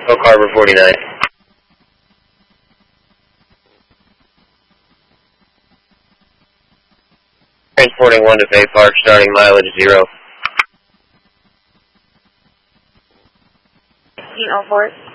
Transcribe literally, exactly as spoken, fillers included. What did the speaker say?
Oak Harbor forty-nine. Transporting one to Bay Park, starting mileage zero. fifteen oh four.